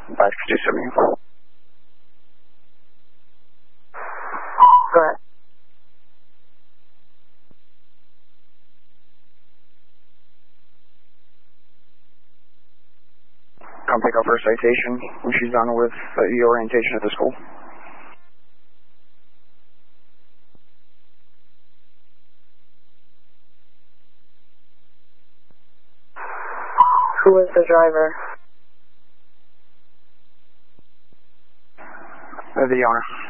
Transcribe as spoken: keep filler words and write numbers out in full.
five two seven. Go ahead. Come pick up her citation when she's done with uh, the orientation at the school. Who was the driver? Uh, the owner.